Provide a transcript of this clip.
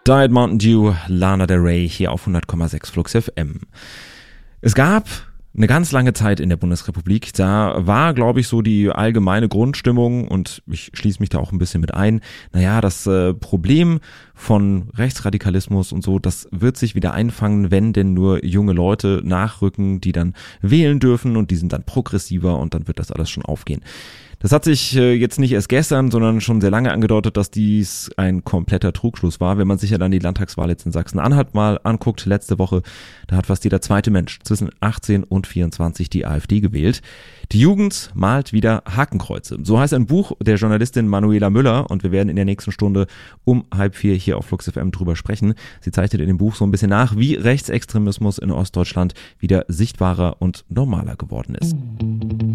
Diet Mountain Dew, Lana Del Rey hier auf 100,6 Flux FM. Es gab eine ganz lange Zeit in der Bundesrepublik, da war, glaube ich, so die allgemeine Grundstimmung, und ich schließe mich da auch ein bisschen mit ein, das Problem von Rechtsradikalismus und so, das wird sich wieder einfangen, wenn denn nur junge Leute nachrücken, die dann wählen dürfen, und die sind dann progressiver, und dann wird das alles schon aufgehen. Das hat sich jetzt nicht erst gestern, sondern schon sehr lange angedeutet, dass dies ein kompletter Trugschluss war. Wenn man sich ja dann die Landtagswahl jetzt in Sachsen-Anhalt mal anguckt, letzte Woche, da hat fast jeder zweite Mensch zwischen 18 und 24 die AfD gewählt. Die Jugend malt wieder Hakenkreuze. So heißt ein Buch der Journalistin Manuela Müller, und wir werden in der nächsten Stunde um 3:30 hier auf Flux FM drüber sprechen. Sie zeichnet in dem Buch so ein bisschen nach, wie Rechtsextremismus in Ostdeutschland wieder sichtbarer und normaler geworden ist.